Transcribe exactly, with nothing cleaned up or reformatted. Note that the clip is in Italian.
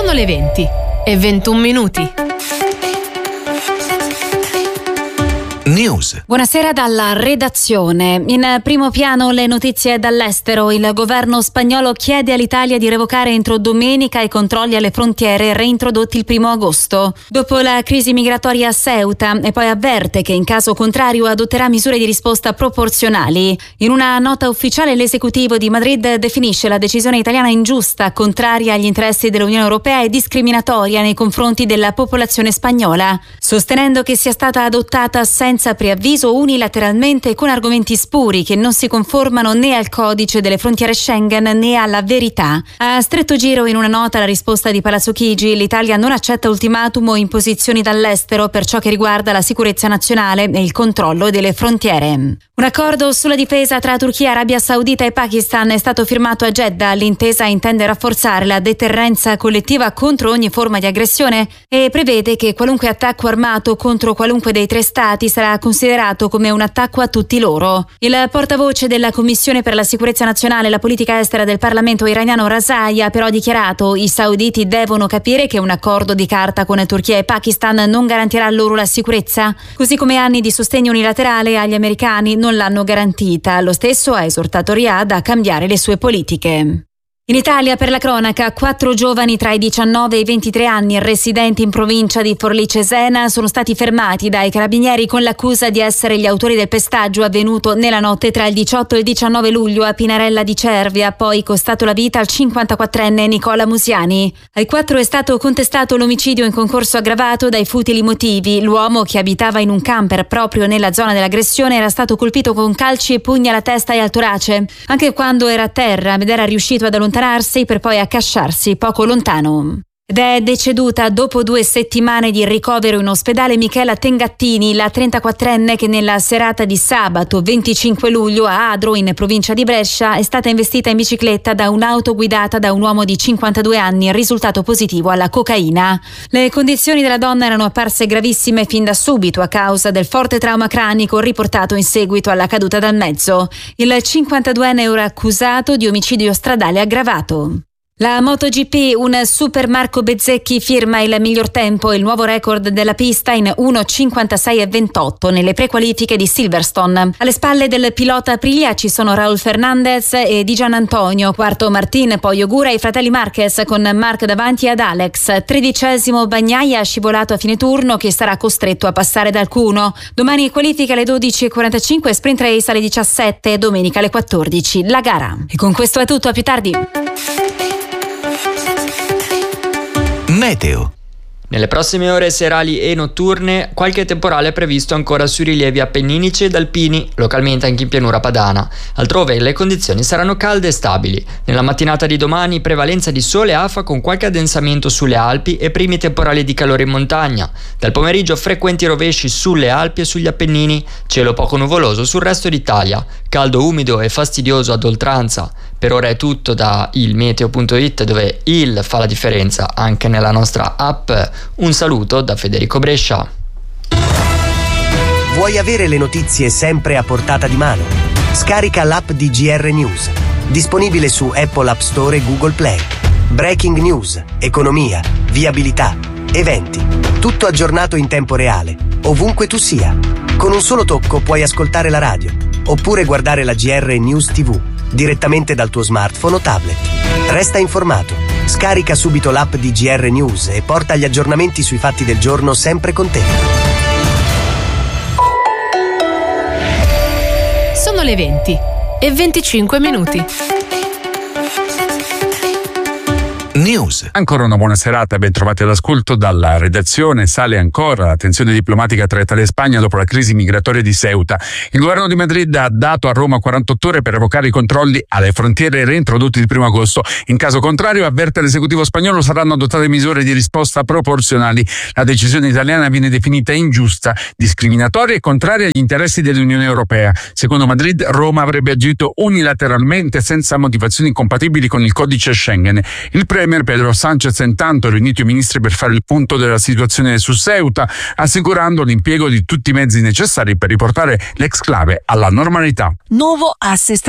Sono le venti e ventuno minuti. News. Buonasera dalla redazione. In primo piano le notizie dall'estero. Il governo spagnolo chiede all'Italia di revocare entro domenica i controlli alle frontiere reintrodotti il primo agosto. Dopo la crisi migratoria a Ceuta, e poi avverte che in caso contrario adotterà misure di risposta proporzionali. In una nota ufficiale l'esecutivo di Madrid definisce la decisione italiana ingiusta, contraria agli interessi dell'Unione Europea e discriminatoria nei confronti della popolazione spagnola, sostenendo che sia stata adottata senza preavviso, unilateralmente e con argomenti spuri che non si conformano né al codice delle frontiere Schengen né alla verità. A stretto giro in una nota la risposta di Palazzo Chigi: l'Italia non accetta ultimatum o imposizioni dall'estero per ciò che riguarda la sicurezza nazionale e il controllo delle frontiere. Un accordo sulla difesa tra Turchia, Arabia Saudita e Pakistan è stato firmato a Jeddah. L'intesa intende rafforzare la deterrenza collettiva contro ogni forma di aggressione e prevede che qualunque attacco armato contro qualunque dei tre stati sarà considerato come un attacco a tutti loro. Il portavoce della Commissione per la sicurezza nazionale e la politica estera del Parlamento iraniano Razai ha però dichiarato: i sauditi devono capire che un accordo di carta con Turchia e Pakistan non garantirà loro la sicurezza, così come anni di sostegno unilaterale agli americani non l'hanno garantita. Lo stesso ha esortato Riyadh a cambiare le sue politiche. In Italia, per la cronaca, quattro giovani tra i diciannove e i ventitré anni, residenti in provincia di Forlì Cesena, sono stati fermati dai carabinieri con l'accusa di essere gli autori del pestaggio avvenuto nella notte tra il diciotto e il diciannove luglio a Pinarella di Cervia, poi costato la vita al cinquantaquattrenne Nicola Musiani. Ai quattro è stato contestato l'omicidio in concorso aggravato dai futili motivi. L'uomo, che abitava in un camper proprio nella zona dell'aggressione, era stato colpito con calci e pugni alla testa e al torace, anche quando era a terra, ed era riuscito ad allontanarsi per poi accasciarsi poco lontano. Ed è deceduta dopo due settimane di ricovero in ospedale Michela Tengattini, la trentaquattrenne che nella serata di sabato venticinque luglio a Adro, in provincia di Brescia, è stata investita in bicicletta da un'auto guidata da un uomo di cinquantadue anni, risultato positivo alla cocaina. Le condizioni della donna erano apparse gravissime fin da subito a causa del forte trauma cranico riportato in seguito alla caduta dal mezzo. Il cinquantaduenne è ora accusato di omicidio stradale aggravato. La MotoGP, un super Marco Bezzecchi firma il miglior tempo e il nuovo record della pista in uno cinquantasei e ventotto nelle prequalifiche di Silverstone. Alle spalle del pilota Aprilia ci sono Raul Fernandez e Di Giannantonio, quarto Martin, poi Ogura e i fratelli Marquez con Marc davanti ad Alex. Tredicesimo Bagnaia, scivolato a fine turno, che sarà costretto a passare dal Q uno. Domani qualifica alle dodici e quarantacinque, sprint race alle diciassette e domenica alle quattordici la gara. E con questo è tutto, a più tardi. Meteo. Nelle prossime ore serali e notturne qualche temporale è previsto ancora sui rilievi appenninici ed alpini, localmente anche in pianura padana. Altrove le condizioni saranno calde e stabili. Nella mattinata di domani prevalenza di sole e afa con qualche addensamento sulle Alpi e primi temporali di calore in montagna. Dal pomeriggio frequenti rovesci sulle Alpi e sugli Appennini, cielo poco nuvoloso sul resto d'Italia, caldo umido e fastidioso ad oltranza. Per ora è tutto da il meteo punto it, dove il fa la differenza anche nella nostra app. Un saluto da Federico Brescia. Vuoi avere le notizie sempre a portata di mano? Scarica l'app di G R News, disponibile su Apple App Store e Google Play. Breaking news, economia, viabilità, eventi, tutto aggiornato in tempo reale, ovunque tu sia. Con un solo tocco puoi ascoltare la radio, oppure guardare la G R News tivù, direttamente dal tuo smartphone o tablet. Resta informato. Scarica subito l'app di G R News e porta gli aggiornamenti sui fatti del giorno sempre con te. Sono le venti e venticinque minuti. News. Ancora una buona serata, ben trovati all'ascolto dalla redazione. Sale ancora la tensione diplomatica tra Italia e Spagna dopo la crisi migratoria di Ceuta. Il governo di Madrid ha dato a Roma quarantotto ore per revocare i controlli alle frontiere reintrodotti il primo agosto. In caso contrario, avverte l'esecutivo spagnolo, saranno adottate misure di risposta proporzionali. La decisione italiana viene definita ingiusta, discriminatoria e contraria agli interessi dell'Unione Europea. Secondo Madrid, Roma avrebbe agito unilateralmente senza motivazioni incompatibili con il codice Schengen. Il premier Pedro Sánchez intanto ha riunito i ministri per fare il punto della situazione su Ceuta, assicurando l'impiego di tutti i mezzi necessari per riportare l'exclave alla normalità. Nuovo asse